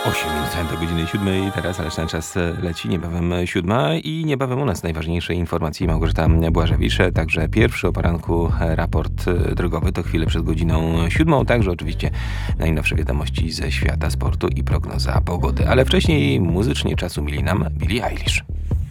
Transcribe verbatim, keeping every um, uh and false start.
osiem minut do godziny siódmej. Teraz, ale ten czas leci. Niebawem siódma i niebawem u nas najważniejsze informacje. Małgorzata Błażewicz. Także pierwszy o poranku raport drogowy to chwilę przed godziną siódmą. Także oczywiście najnowsze wiadomości ze świata sportu i prognoza pogody. Ale wcześniej muzycznie czas umili nam Billie Eilish.